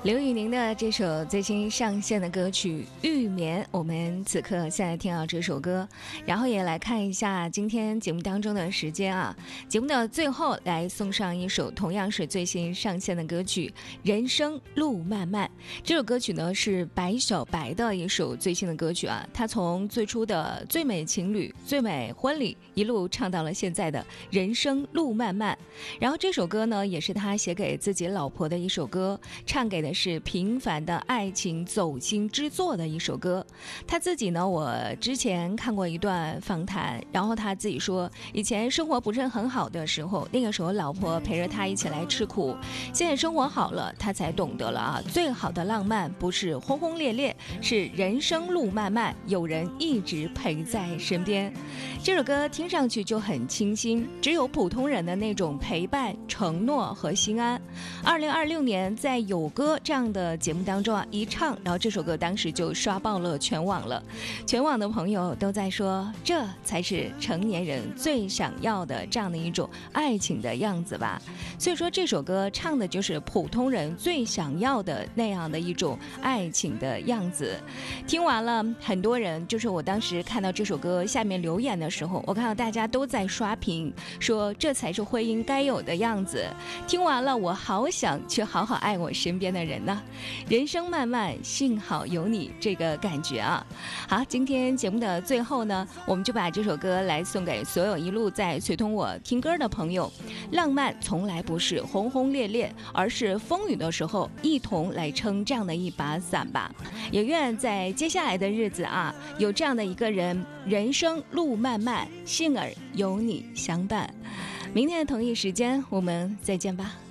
刘宇宁的这首最新上线的歌曲《玉眠》，我们此刻现在听到这首歌，然后也来看一下今天节目当中的时间啊。节目的最后来送上一首同样是最新上线的歌曲《人生路漫漫》。这首歌曲呢是白小白的一首最新的歌曲啊，他从最初的最美情侣、最美婚礼一路唱到了现在的人生路漫漫。然后这首歌呢也是他写给自己老婆的一首歌，唱给的是平凡的爱情走心之作的一首歌。他自己呢，我之前看过一段访谈，然后他自己说，以前生活不是很好的时候，那个时候老婆陪着他一起来吃苦，现在生活好了，他才懂得了啊，最好的浪漫不是轰轰烈烈，是人生路漫漫，有人一直陪在身边。这首歌听上去就很清新，只有普通人的那种陪伴、承诺和心安。2026年在有歌这样的节目当中啊，一唱，然后这首歌当时就刷爆了全网了。全网的朋友都在说，这才是成年人最想要的这样的一种爱情的样子吧。所以说这首歌唱的就是普通人最想要的那样的一种爱情的样子。听完了，很多人就是我当时看到这首歌下面留言的时候，我看到大家都在刷屏，说这才是婚姻该有的样子。听完了，我好想去好好爱我身边的人呢。人生漫漫，幸好有你，这个感觉啊。好，今天节目的最后呢，我们就把这首歌来送给所有一路在随同我听歌的朋友。浪漫从来不是轰轰烈烈，而是风雨的时候一同来撑这样的一把伞吧。也愿在接下来的日子啊，有这样的一个人，人生路漫漫，幸而有你相伴。明天的同一时间我们再见吧。